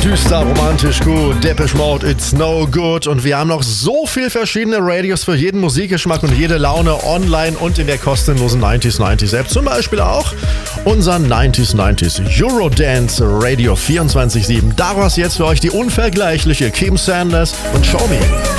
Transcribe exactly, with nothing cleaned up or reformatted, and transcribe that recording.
düster, romantisch gut, Depeche Mode, It's No Good. Und wir haben noch so viel verschiedene Radios für jeden Musikgeschmack und jede Laune online und in der kostenlosen neunzig neunzig App. Zum Beispiel auch unser neunzig neunzig Eurodance Radio vierundzwanzig sieben. Daraus jetzt für euch die unvergleichliche Kim Sanders und Show Me.